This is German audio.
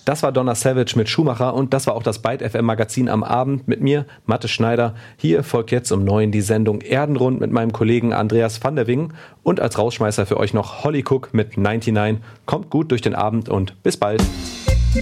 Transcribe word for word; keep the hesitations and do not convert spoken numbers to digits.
Das war Donna Savage mit Schumacher und das war auch das Byte F M Magazin am Abend mit mir, Matte Schneider. Hier folgt jetzt um neun die Sendung Erdenrund mit meinem Kollegen Andreas van der Wingen und als Rausschmeißer für euch noch Holly Cook mit neunundneunzig. Kommt gut durch den Abend und bis bald.